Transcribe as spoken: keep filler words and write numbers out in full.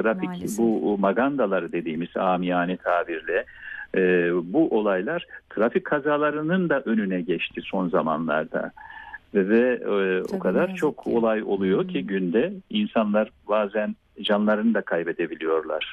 trafik Maalesef. bu magandaları dediğimiz amiyane tabirle e, bu olaylar trafik kazalarının da önüne geçti son zamanlarda. Ve e, o Tabii, ne kadar yazık çok ki. olay oluyor Hmm. ki günde insanlar bazen canlarını da kaybedebiliyorlar.